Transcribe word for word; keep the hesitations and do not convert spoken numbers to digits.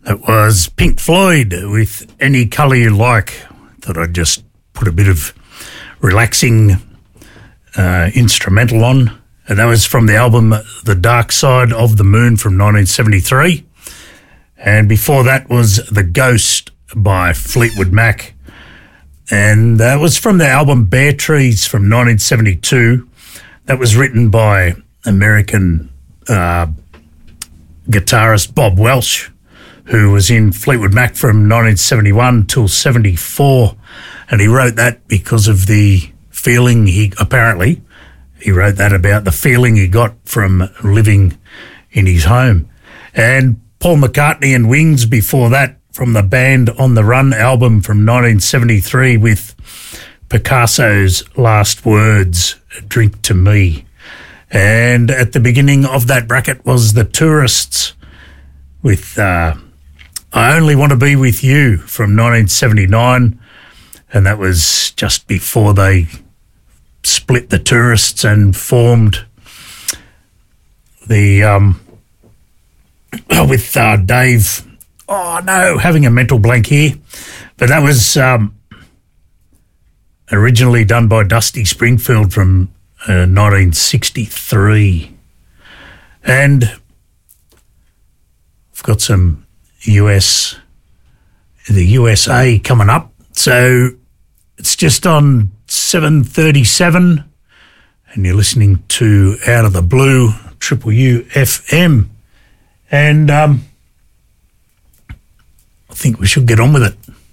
It was Pink Floyd with Any Colour You Like. Thought I'd just put a bit of relaxing uh, instrumental on. And that was from the album The Dark Side of the Moon from nineteen seventy-three. And before that was The Ghost by Fleetwood Mac. And that was from the album Bare Trees from nineteen seventy-two. That was written by American uh, guitarist Bob Welch, who was in Fleetwood Mac from nineteen seventy-one till seventy-four. And he wrote that because of the feeling he, apparently, he wrote that about the feeling he got from living in his home. And Paul McCartney and Wings before that from the Band on the Run album from nineteen seventy-three with Picasso's Last Words, Drink to Me. And at the beginning of that bracket was The Tourists with uh, I Only Want to Be With You from nineteen seventy-nine. And that was just before they split the Tourists and formed the, um, with uh, Dave, oh no, having a mental blank here. But that was um, originally done by Dusty Springfield from uh, nineteen sixty-three. And I've got some U S, the U S A coming up. So it's just on seven thirty-seven and you're listening to Out of the Blue, Triple U F M. And um, I think we should get on with it.